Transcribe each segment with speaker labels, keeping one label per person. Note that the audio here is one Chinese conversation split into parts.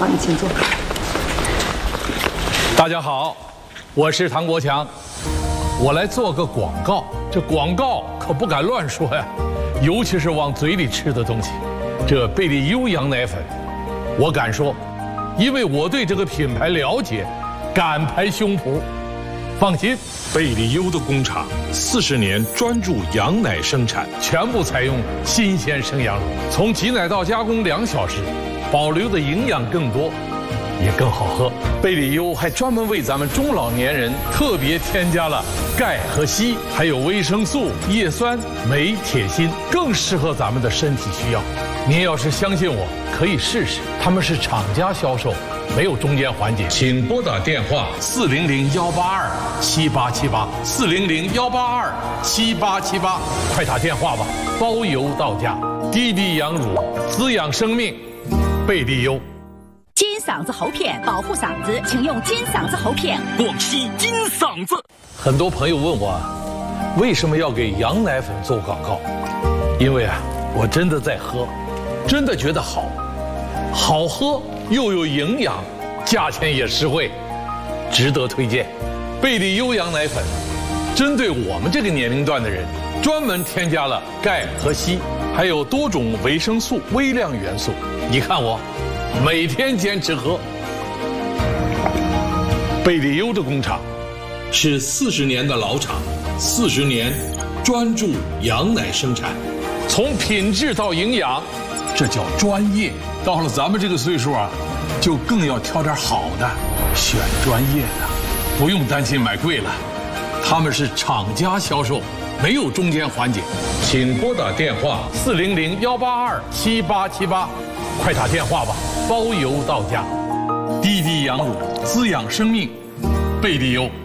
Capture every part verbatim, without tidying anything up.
Speaker 1: 好，你请坐。
Speaker 2: 大家好，我是唐国强，我来做个广告。这广告可不敢乱说呀，尤其是往嘴里吃的东西。这贝利优羊奶粉，我敢说，因为我对这个品牌了解，敢拍胸脯。放心，
Speaker 3: 贝利优的工厂四十年专注羊奶生产，
Speaker 2: 全部采用新鲜生羊乳，从挤奶到加工两小时，保留的营养更多，也更好喝。贝利优还专门为咱们中老年人特别添加了钙和硒，还有维生素、叶酸、镁、铁、锌，更适合咱们的身体需要。您要是相信我，可以试试。他们是厂家销售，没有中间环节。请拨打电话四零零幺八二七八七八四零零幺八二七八七八，快打电话吧，包邮到家。滴滴羊乳滋养生命，贝利优。
Speaker 4: 金嗓子喉片保护嗓子，请用金嗓子喉片。
Speaker 5: 广西金嗓子。
Speaker 2: 很多朋友问我，为什么要给羊奶粉做广告？因为啊，我真的在喝，真的觉得好，好喝又有营养，价钱也实惠，值得推荐。贝利优羊奶粉，针对我们这个年龄段的人，专门添加了钙和硒，还有多种维生素、微量元素。你看我，每天坚持喝。贝利优的工厂是四十年的老厂，四十年专注羊奶生产，从品质到营养，这叫专业。到了咱们这个岁数啊，就更要挑点好的，选专业的，不用担心买贵了。他们是厂家销售，没有中间环节。请拨打电话四零零幺八二七八七八，快打电话吧，包邮到家。滴滴羊乳滋养生命，贝利优。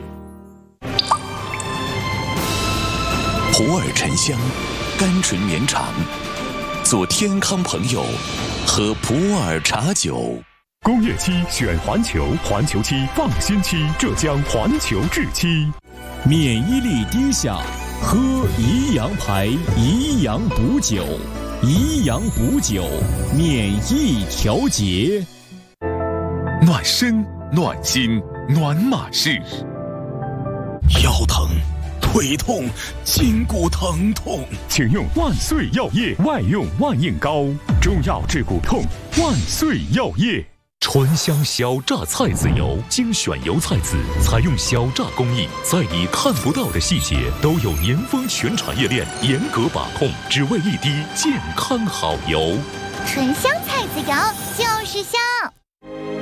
Speaker 5: 普洱沉香，甘醇绵长，做天康朋友，喝普洱茶酒。
Speaker 6: 工业漆选环球，环球漆放心漆，浙江环球制漆。
Speaker 7: 免疫力低下，喝宜阳牌宜阳补酒，宜阳补酒，免疫调节。
Speaker 8: 暖身、暖心、暖马式。
Speaker 5: 腰疼、腿痛、筋骨疼痛，
Speaker 6: 请用万岁药业外用万应膏，中药治骨痛，万岁药业。
Speaker 8: 醇香小榨菜籽油，精选油菜籽，采用小榨工艺，在你看不到的细节都有年丰全产业链严格把控，只为一滴健康好油。
Speaker 9: 醇香菜籽油就是香。